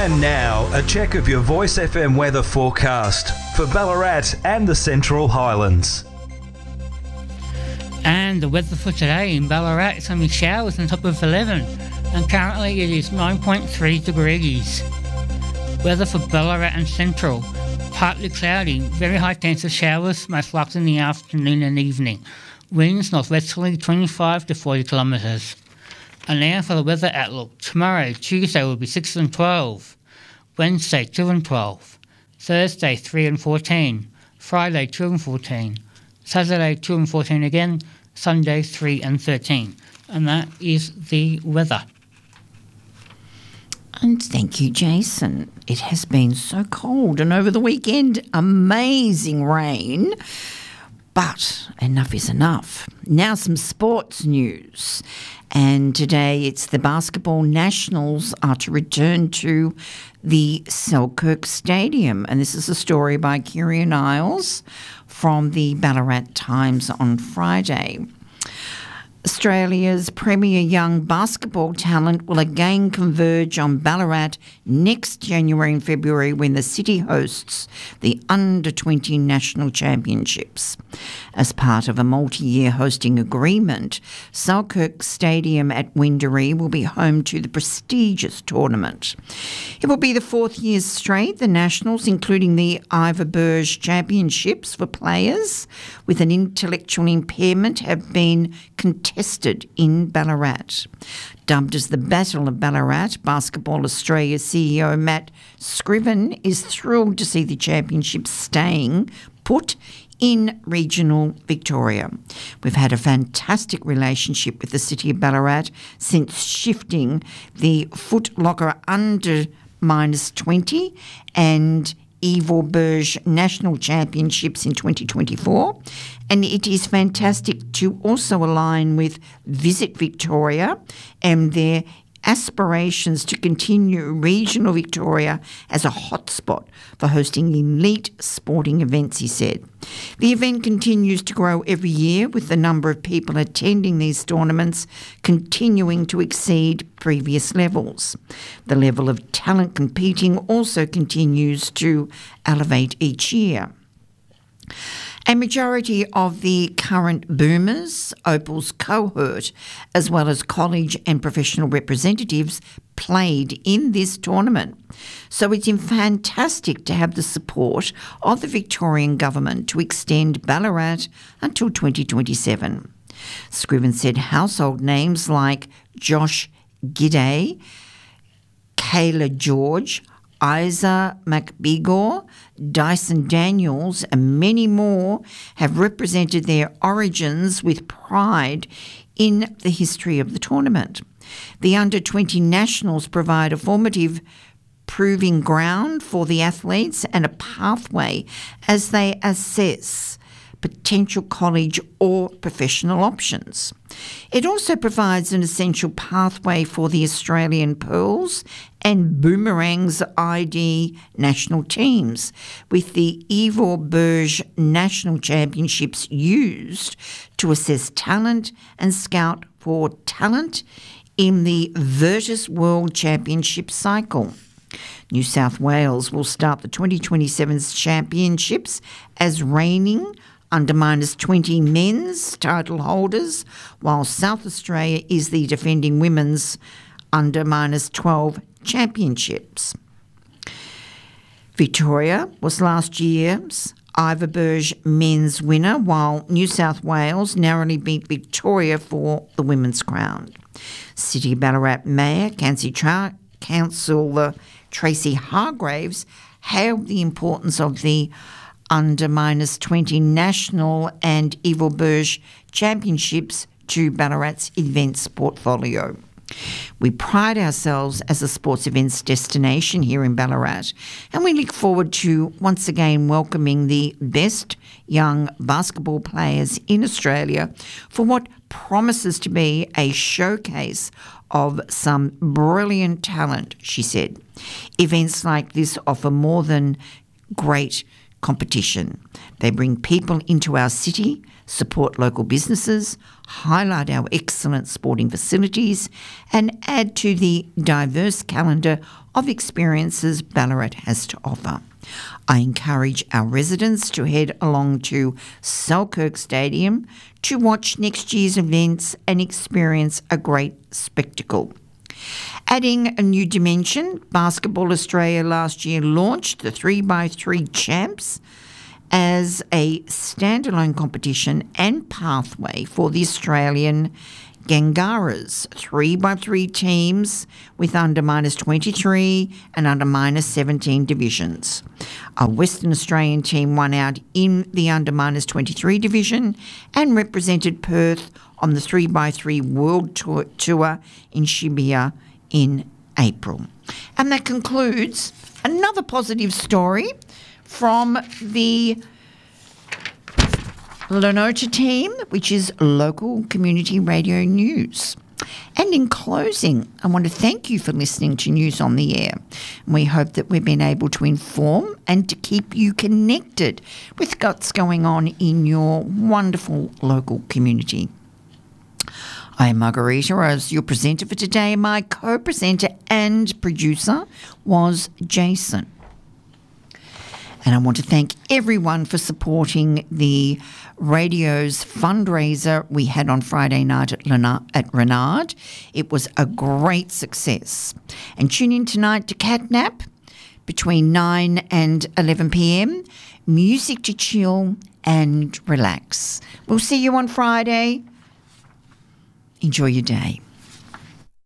And now, a check of your Voice FM weather forecast for Ballarat and the Central Highlands. And the weather for today in Ballarat, it's going to be showers on top of 11, and currently it is 9.3 degrees. Weather for Ballarat and Central, partly cloudy, very high chance of showers, most likely in the afternoon and evening. Winds northwesterly 25 to 40 kilometres. And now for the weather outlook. Tomorrow, Tuesday, will be 6 and 12. Wednesday, 2 and 12. Thursday, 3 and 14. Friday, 2 and 14. Saturday, 2 and 14 again. Sunday, 3 and 13. And that is the weather. And thank you, Jason. It has been so cold, and over the weekend, amazing rain. But enough is enough. Now some sports news. And today it's the Basketball Nationals are to return to the Selkirk Stadium. And this is a story by Kieran Isles from the Ballarat Times on Friday. Australia's premier young basketball talent will again converge on Ballarat next January and February when the city hosts the Under-20 National Championships. As part of a multi-year hosting agreement, Selkirk Stadium at Windaree will be home to the prestigious tournament. It will be the fourth year straight the Nationals, including the Ivor Burge Championships for players with an intellectual impairment, have been contested in Ballarat. Dubbed as the Battle of Ballarat, Basketball Australia CEO Matt Scriven is thrilled to see the championship staying put in regional Victoria. We've had a fantastic relationship with the City of Ballarat since shifting the Foot Locker under -20 and Ivor Burge National Championships in 2024, and it is fantastic to also align with Visit Victoria and their aspirations to continue regional Victoria as a hotspot for hosting elite sporting events, he said. The event continues to grow every year, with the number of people attending these tournaments continuing to exceed previous levels. The level of talent competing also continues to elevate each year. A majority of the current Boomers, Opal's cohort, as well as college and professional representatives, played in this tournament. So it's fantastic to have the support of the Victorian Government to extend Ballarat until 2027. Scriven said household names like Josh Gidday, Kayla George, Isa McBigor, Dyson Daniels and many more have represented their origins with pride in the history of the tournament. The Under-20 Nationals provide a formative proving ground for the athletes and a pathway as they assess potential college or professional options. It also provides an essential pathway for the Australian Pearls and Boomerangs ID national teams, with the Ivor Burge National Championships used to assess talent and scout for talent in the Virtus World Championship cycle. New South Wales will start the 2027 championships as reigning under -20 men's title holders, while South Australia is the defending women's under -12 championships. Victoria was last year's Ivor Burge men's winner, while New South Wales narrowly beat Victoria for the women's crown. City Ballarat Mayor Councillor Tracy Hargraves hailed the importance of the under -20 national and Ivor Burge championships to Ballarat's events portfolio. We pride ourselves as a sports events destination here in Ballarat, and we look forward to once again welcoming the best young basketball players in Australia for what promises to be a showcase of some brilliant talent, she said. Events like this offer more than great competition. They bring people into our city, support local businesses, highlight our excellent sporting facilities, and add to the diverse calendar of experiences Ballarat has to offer. I encourage our residents to head along to Selkirk Stadium to watch next year's events and experience a great spectacle. Adding a new dimension, Basketball Australia last year launched the 3x3 Champs as a standalone competition and pathway for the Australian Gangaras, 3x3 teams with under -23 and under -17 divisions. A Western Australian team won out in the under -23 division and represented Perth on the 3x3 World Tour in Shibia in April. And that concludes another positive story from the Lenota team, which is local community radio news. And in closing, I want to thank you for listening to News on the Air. We hope that we've been able to inform and to keep you connected with what's going on in your wonderful local community. I am Margarita, as your presenter for today. My co-presenter and producer was Jason. And I want to thank everyone for supporting the radio's fundraiser we had on Friday night at Renard. It was a great success. And tune in tonight to Catnap between 9 and 11 p.m. Music to chill and relax. We'll see you on Friday. Enjoy your day.